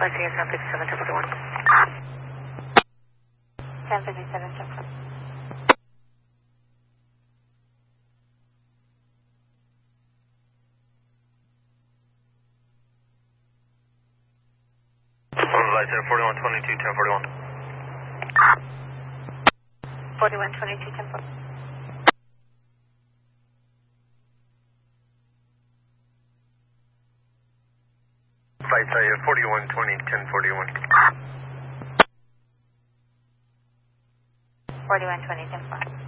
CS 1057 to 41. 1057 to 41. Lights there, 4122, 1041. 4122, 1041. Flight 4120, 1041. 4120, 1041.